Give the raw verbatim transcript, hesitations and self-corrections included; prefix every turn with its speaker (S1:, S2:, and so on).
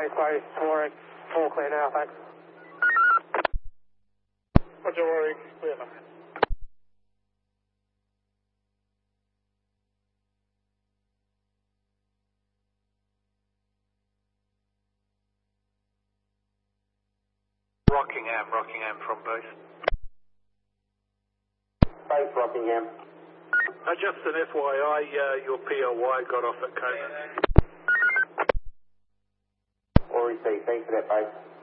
S1: base base, Warwick, all clear now, thanks.
S2: Roger, Warwick, clear now.
S3: Rockingham, Rockingham from base.
S4: Base Rockingham.
S3: Uh, just an F Y I, uh, your P L Y got off at Conan.
S4: Or receive, thanks for that base.